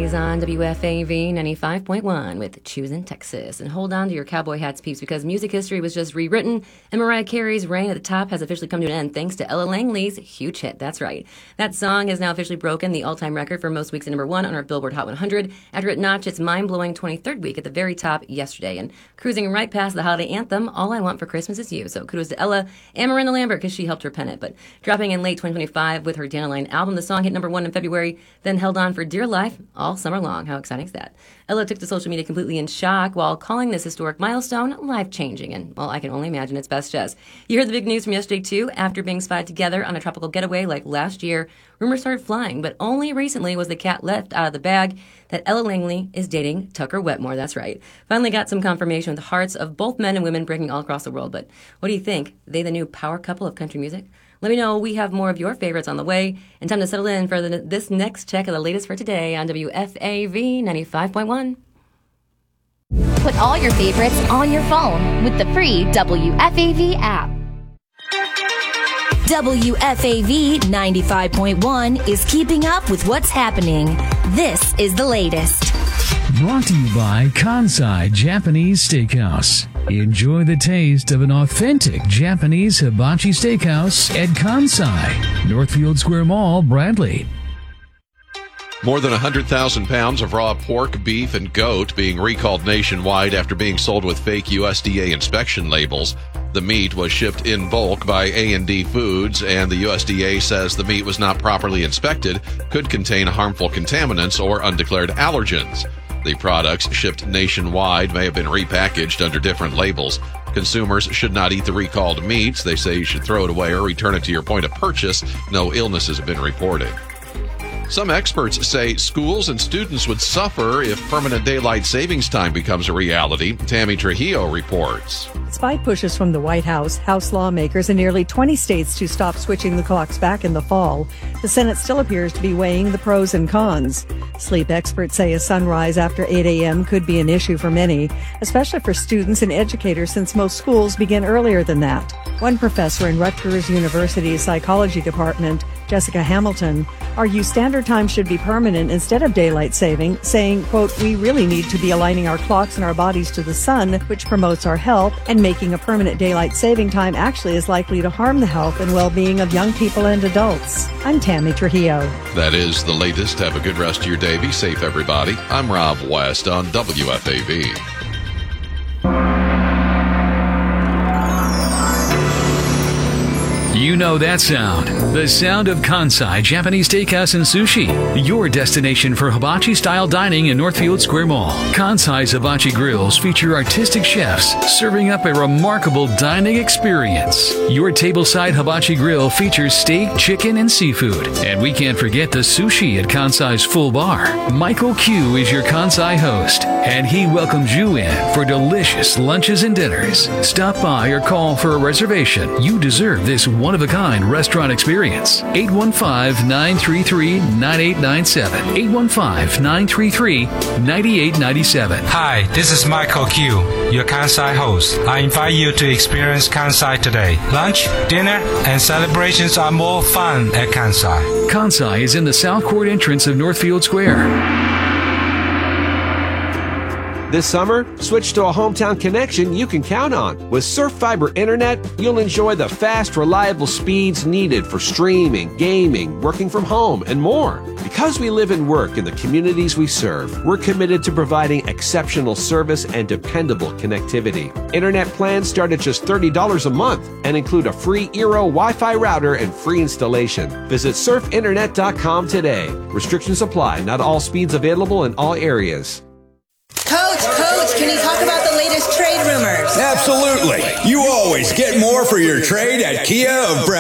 Days on WFAV 95.1 with Choosing Texas. And hold on to your cowboy hats, peeps, because music history was just rewritten, and Mariah Carey's reign at the top has officially come to an end thanks to Ella Langley's huge hit. That's right. That song has now officially broken the all-time record for most weeks at number 1 on our Billboard Hot 100 after it notched its mind-blowing 23rd week at the very top yesterday. And cruising right past the holiday anthem, All I Want for Christmas Is You. So kudos to Ella and Miranda Lambert because she helped her pen it. But dropping in late 2025 with her Dandelion album, the song hit number 1 in February, then held on for dear life all summer long. How exciting is that? Ella took to social media completely in shock while calling this historic milestone life-changing. And, well, I can only imagine it's best just. You heard the big news from yesterday, too. After being spotted together on a tropical getaway like last year, rumors started flying. But only recently was the cat left out of the bag that Ella Langley is dating Tucker Wetmore. That's right. Finally got some confirmation with the hearts of both men and women breaking all across the world. But what do you think? They the new power couple of country music? Let me know. We have more of your favorites on the way. And time to settle in for this next check of the latest for today on WFAV 95.1. Put all your favorites on your phone with the free WFAV app. WFAV 95.1 is keeping up with what's happening. This is the latest. Brought to you by Kansai Japanese Steakhouse. Enjoy the taste of an authentic Japanese hibachi steakhouse at Kansai, Northfield Square Mall, Bradley. More than 100,000 pounds of raw pork, beef, and goat being recalled nationwide after being sold with fake USDA inspection labels. The meat was shipped in bulk by A&D Foods, and the USDA says the meat was not properly inspected, could contain harmful contaminants or undeclared allergens. The products shipped nationwide may have been repackaged under different labels. Consumers should not eat the recalled meats. They say you should throw it away or return it to your point of purchase. No illnesses have been reported. Some experts say schools and students would suffer if permanent daylight savings time becomes a reality. Tammy Trujillo reports. Despite pushes from the White House, House lawmakers, and nearly 20 states to stop switching the clocks back in the fall, the Senate still appears to be weighing the pros and cons. Sleep experts say a sunrise after 8 a.m. could be an issue for many, especially for students and educators since most schools begin earlier than that. One professor in Rutgers University's psychology department, Jessica Hamilton, argues standard time should be permanent instead of daylight saving, saying, quote, "We really need to be aligning our clocks and our bodies to the sun, which promotes our health, and making a permanent daylight saving time actually is likely to harm the health and well-being of young people and adults." I'm Tammy Trujillo. That is the latest. Have a good rest of your day. Be safe, everybody. I'm Rob West on WFAV. You know that sound. The sound of Kansai Japanese Steakhouse and Sushi. Your destination for hibachi-style dining in Northfield Square Mall. Kansai's hibachi grills feature artistic chefs serving up a remarkable dining experience. Your tableside hibachi grill features steak, chicken, and seafood. And we can't forget the sushi at Kansai's full bar. Michael Q is your Kansai host, and he welcomes you in for delicious lunches and dinners. Stop by or call for a reservation. You deserve this one-of-a-kind restaurant experience. 815-933-9897. 815-933-9897. Hi, this is Michael Q, your Kansai host. I invite you to experience Kansai today. Lunch, dinner, and celebrations are more fun at Kansai. Kansai is in the South Court entrance of Northfield Square. This summer, switch to a hometown connection you can count on. With Surf Fiber Internet, you'll enjoy the fast, reliable speeds needed for streaming, gaming, working from home, and more. Because we live and work in the communities we serve, we're committed to providing exceptional service and dependable connectivity. Internet plans start at just $30 a month and include a free Eero Wi-Fi router and free installation. Visit surfinternet.com today. Restrictions apply. Not all speeds available in all areas. Coach, can you talk about the latest trade rumors? Absolutely. You always get more for your trade at Kia of Bradley.